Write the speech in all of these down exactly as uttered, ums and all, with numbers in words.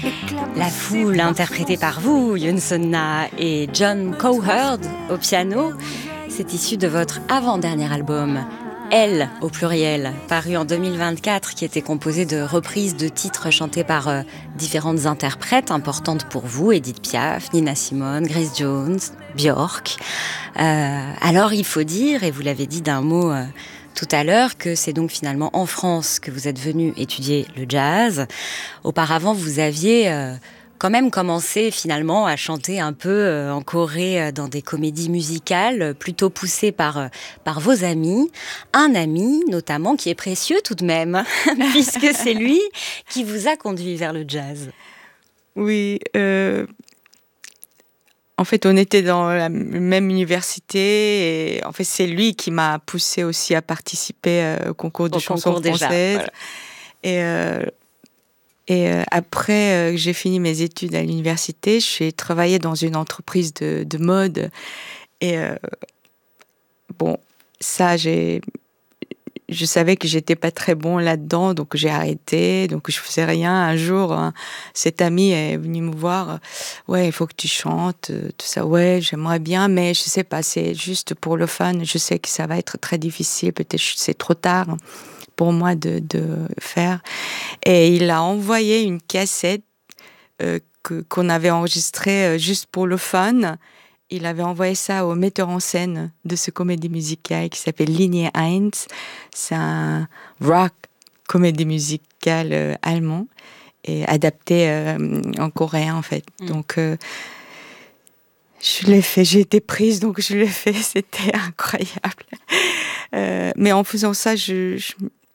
La foule interprétée par vous, Yoon Sun-na, et John Cowherd au piano, c'est issu de votre avant-dernier album, Elle au pluriel, paru en deux mille vingt-quatre, qui était composé de reprises de titres chantés par euh, différentes interprètes importantes pour vous, Edith Piaf, Nina Simone, Grace Jones, Björk. Euh, alors il faut dire, et vous l'avez dit d'un mot euh, tout à l'heure, que c'est donc finalement en France que vous êtes venu étudier le jazz. Auparavant, vous aviez euh, quand même commencé finalement à chanter un peu euh, en Corée euh, dans des comédies musicales, plutôt poussées par, euh, par vos amis. Un ami notamment qui est précieux tout de même, puisque c'est lui qui vous a conduit vers le jazz. Oui, euh... en fait, on était dans la même université et en fait, c'est lui qui m'a poussé aussi à participer euh, au concours de au chansons concours françaises. Déjà, voilà. Et, euh, et euh, après euh, que j'ai fini mes études à l'université, j'ai travaillé dans une entreprise de, de mode. Et euh, bon, ça, j'ai... je savais que j'étais pas très bon là-dedans, donc j'ai arrêté, donc je faisais rien. Un jour, hein, cet ami est venu me voir. Ouais, il faut que tu chantes, tout ça. Ouais, j'aimerais bien, mais je sais pas, c'est juste pour le fun. Je sais que ça va être très difficile. Peut-être c'est trop tard pour moi de, de faire. Et il a envoyé une cassette euh, que, qu'on avait enregistrée euh, juste pour le fun. Il avait envoyé ça au metteur en scène de ce comédie musicale qui s'appelle Linie un. C'est un rock comédie musicale euh, allemand et adapté euh, en coréen en fait. Mm. Donc euh, je l'ai fait, j'ai été prise donc je l'ai fait, c'était incroyable. Euh, mais en faisant ça, je, je,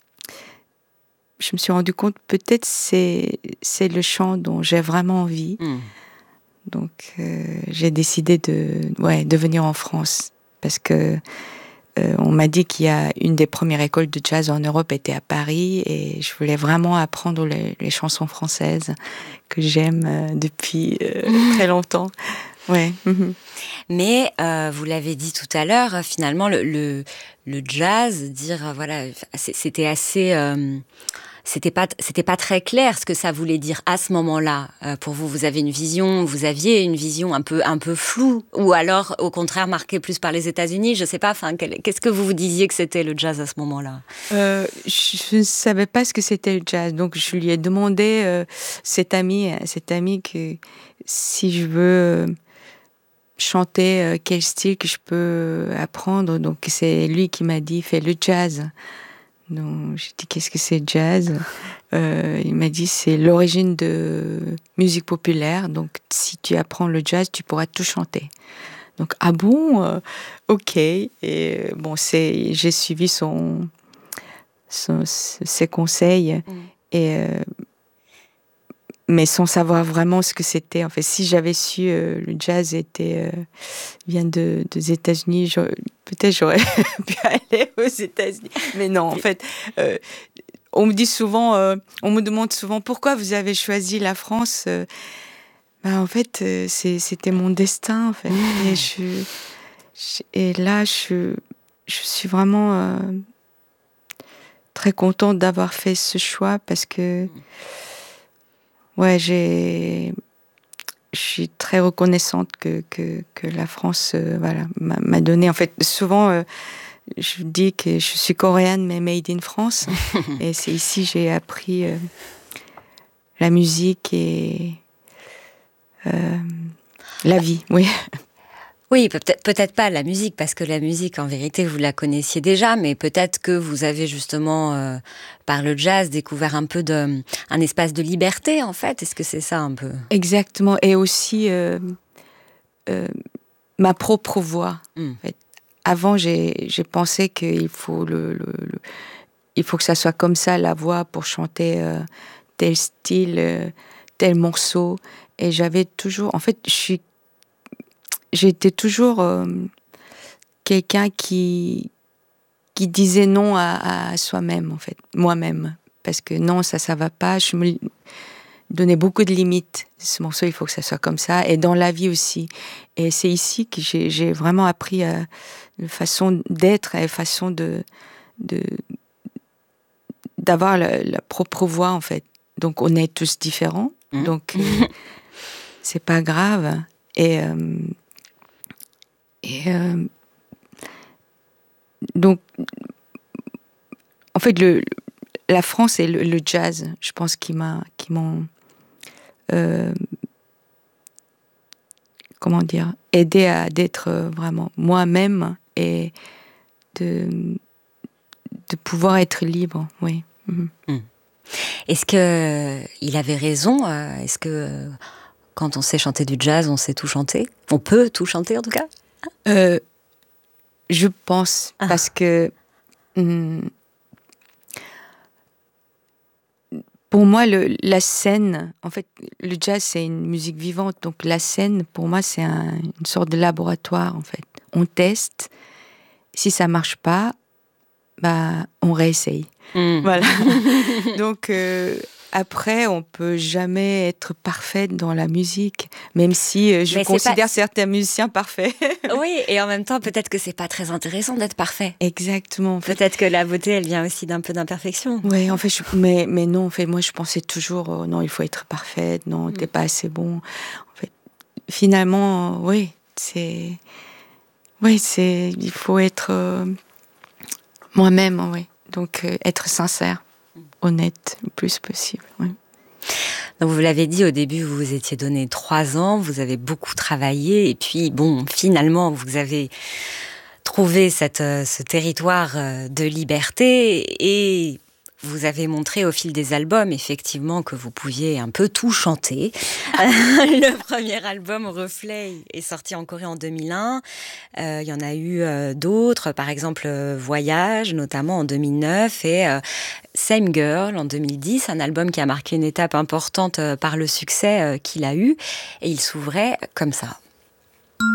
je me suis rendu compte peut-être c'est c'est le chant dont j'ai vraiment envie. Mm. Donc, euh, j'ai décidé de, ouais, de venir en France parce que euh, on m'a dit qu'il y a une des premières écoles de jazz en Europe était à Paris et je voulais vraiment apprendre les, les chansons françaises que j'aime euh, depuis euh, très longtemps. Ouais. Mais euh, vous l'avez dit tout à l'heure, finalement le le, le jazz, dire voilà, c'était assez. Euh, C'était pas, c'était pas très clair ce que ça voulait dire à ce moment-là. Euh, pour vous, vous avez une vision, vous aviez une vision un peu, un peu floue, ou alors, au contraire, marquée plus par les États-Unis. Je sais pas. Enfin, qu'est-ce que vous vous disiez que c'était le jazz à ce moment-là ? euh, Je ne savais pas ce que c'était le jazz, donc je lui ai demandé euh, cet ami, cet ami que si je veux chanter euh, quel style que je peux apprendre. Donc c'est lui qui m'a dit fais le jazz. Donc, j'ai dit, qu'est-ce que c'est jazz ? euh, Il m'a dit, c'est l'origine de musique populaire. Donc, si tu apprends le jazz, tu pourras tout chanter. Donc, ah bon euh, ok. Et bon, c'est, j'ai suivi son, son, ses conseils. Mm. Et, euh, mais sans savoir vraiment ce que c'était. En fait, si j'avais su euh, le jazz était euh, vient de des États-Unis, j'aurais, peut-être j'aurais pu aller aux États-Unis. Mais non, en fait, euh, on me dit souvent, euh, on me demande souvent pourquoi vous avez choisi la France. Euh, ben, en fait, euh, c'est, c'était mon destin, en fait. Mmh. Et je, je, et là, je, je suis vraiment euh, très contente d'avoir fait ce choix parce que. Ouais, j'ai, je suis très reconnaissante que que, que la France, euh, voilà, m'a, m'a donné. En fait, souvent, euh, je dis que je suis coréenne mais made in France, et c'est ici que j'ai appris euh, la musique et euh, la vie. Oui. Oui, peut-être, peut-être pas la musique, parce que la musique, en vérité, vous la connaissiez déjà, mais peut-être que vous avez justement, euh, par le jazz, découvert un peu de, un espace de liberté, en fait. Est-ce que c'est ça, un peu ? Exactement. Et aussi euh, euh, ma propre voix. Mm. En fait. Avant, j'ai, j'ai pensé qu'il faut, le, le, le, il faut que ça soit comme ça, la voix, pour chanter euh, tel style, euh, tel morceau. Et j'avais toujours... En fait, je suis J'étais toujours euh, quelqu'un qui qui disait non à, à soi-même, en fait, moi-même, parce que non, ça, ça va pas. Je me donnais beaucoup de limites. Ce morceau, il faut que ça soit comme ça, et dans la vie aussi. Et c'est ici que j'ai, j'ai vraiment appris euh, une façon d'être et une façon de, de d'avoir la, la propre voix, en fait. Donc, on est tous différents. Mmh. Donc, euh, c'est pas grave. Et, euh, et euh, donc, en fait, le, la France et le, le jazz, je pense, qui m'a, qui m'ont, euh, comment dire, aidé à d'être vraiment moi-même et de, de pouvoir être libre, oui. Mmh. Mmh. Est-ce qu'il avait raison? Est-ce que quand on sait chanter du jazz, on sait tout chanter? On peut tout chanter en tout cas? euh, Je pense, ah. parce que hum, pour moi, le, la scène, en fait, le jazz, c'est une musique vivante. Donc la scène, pour moi, c'est un, une sorte de laboratoire, en fait. On teste. Si ça marche pas, bah, on réessaye. Mmh. Voilà. Donc, euh, après, on peut jamais être parfaite dans la musique, même si euh, je Mais considère pas... certains musiciens parfaits. Oui, et en même temps, peut-être que c'est pas très intéressant d'être parfait. Exactement. En fait. Peut-être que la beauté, elle vient aussi d'un peu d'imperfection. Oui, en fait, je... mais, mais non, en fait, moi, je pensais toujours, oh, non, il faut être parfaite, non, t'es mmh. pas assez bon. En fait, finalement, euh, oui, c'est... Oui, c'est... Il faut être euh, moi-même, oui. Donc, euh, être sincère, honnête, le plus possible, oui. Donc vous l'avez dit au début, vous vous étiez donné trois ans, vous avez beaucoup travaillé, et puis bon, finalement, vous avez trouvé cette, ce territoire de liberté, et vous avez montré au fil des albums, effectivement, que vous pouviez un peu tout chanter. Le premier album, Reflet, est sorti en Corée en deux mille un. Euh, il y en a eu euh, d'autres, par exemple euh, Voyage, notamment en deux mille neuf, et euh, Same Girl en deux mille dix, un album qui a marqué une étape importante euh, par le succès euh, qu'il a eu. Et il s'ouvrait comme ça.